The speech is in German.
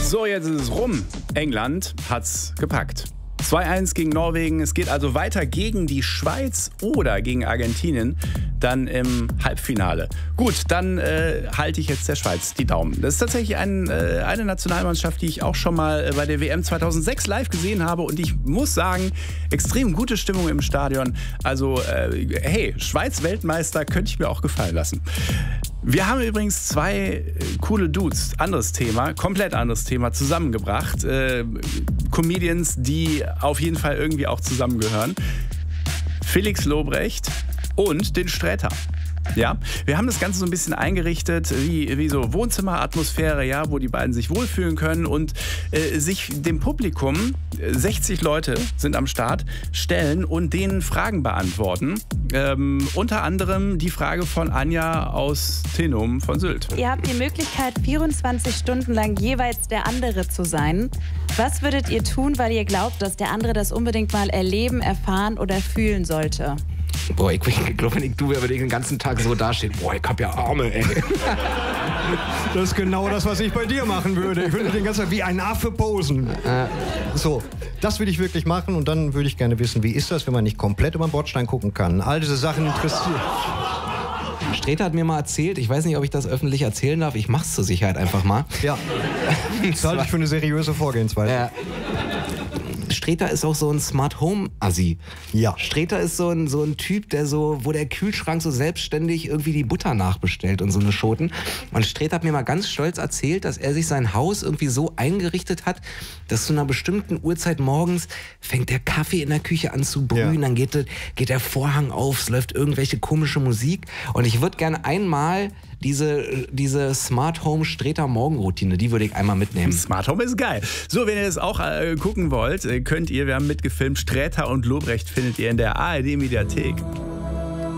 So, jetzt ist es rum. England hat's gepackt. 2-1 gegen Norwegen. Es geht also weiter gegen die Schweiz oder gegen Argentinien dann im Halbfinale. Gut, dann halte ich jetzt der Schweiz die Daumen. Das ist tatsächlich eine Nationalmannschaft, die ich auch schon mal bei der WM 2006 live gesehen habe. Und ich muss sagen, extrem gute Stimmung im Stadion. Also, hey, Schweiz-Weltmeister könnte ich mir auch gefallen lassen. Wir haben übrigens zwei coole Dudes, anderes Thema, komplett anderes Thema, zusammengebracht. Comedians, die auf jeden Fall irgendwie auch zusammengehören. Felix Lobrecht und den Sträter. Ja, wir haben das Ganze so ein bisschen eingerichtet, wie so Wohnzimmeratmosphäre, ja, wo die beiden sich wohlfühlen können und sich dem Publikum, 60 Leute sind am Start, stellen und denen Fragen beantworten. Unter anderem die Frage von Anja aus Tenum von Sylt. Ihr habt die Möglichkeit, 24 Stunden lang jeweils der andere zu sein. Was würdet ihr tun, weil ihr glaubt, dass der andere das unbedingt mal erleben, erfahren oder fühlen sollte? Boah, ich glaube, wenn ich du wäre, würde ich den ganzen Tag so dastehen. Boah, ich hab ja Arme, ey. Das ist genau das, was ich bei dir machen würde. Ich würde den ganzen Tag wie ein Affe posen. So, das würde ich wirklich machen und dann würde ich gerne wissen, wie ist das, wenn man nicht komplett über den Bordstein gucken kann. All diese Sachen interessieren. Sträter hat mir mal erzählt, ich weiß nicht, ob ich das öffentlich erzählen darf, ich mach's zur Sicherheit einfach mal. Ja, das halte ich für eine seriöse Vorgehensweise. Sträter ist auch so ein Smart Home Assi. Ja. Sträter ist so ein Typ, der so, wo der Kühlschrank so selbstständig irgendwie die Butter nachbestellt und so eine Schoten. Und Sträter hat mir mal ganz stolz erzählt, dass er sich sein Haus irgendwie so eingerichtet hat, dass zu einer bestimmten Uhrzeit morgens fängt der Kaffee in der Küche an zu brühen, ja. Dann geht der Vorhang auf, es läuft irgendwelche komische Musik. Und ich würde gerne einmal diese Smart Home Sträter Morgenroutine, die würde ich einmal mitnehmen. Smart Home ist geil. So, wenn ihr das auch gucken wollt, könnt ihr, wir haben mitgefilmt, Sträter und Lobrecht findet ihr in der ARD Mediathek.